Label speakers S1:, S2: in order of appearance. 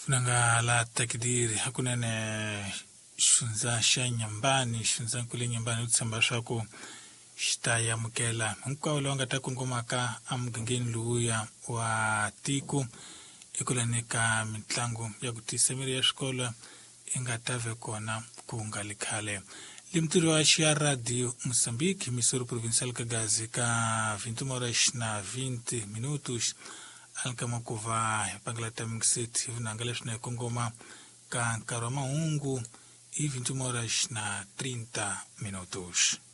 S1: Funanga la takdiri hakuna ne shunza nyambani shunza kule nyambani utsamba shako shtaya mukela mkwa ulonga takungomaka amgengeni luya wa tiku ikulaneka mitlango ya kutisemiri ya shkola ingatave kona kuungalikhale limtiri wa shia radio Mozambique misuru provincial kagazi ka 20 minutos alkamakova panglata mixit vunangalesh na kongoma ka karoma ungu 20 minutos